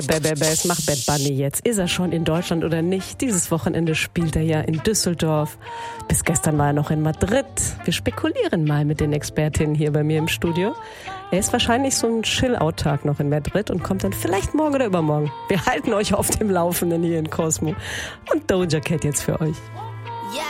Es macht Bad Bunny jetzt. Ist er schon in Deutschland oder nicht? Dieses Wochenende spielt er ja in Düsseldorf. Bis gestern war er noch in Madrid. Wir spekulieren mal mit den Expertinnen hier bei mir im Studio. Er ist wahrscheinlich so ein Chill-Out-Tag noch in Madrid und kommt dann vielleicht morgen oder übermorgen. Wir halten euch auf dem Laufenden hier in Cosmo. Und Doja Cat jetzt für euch.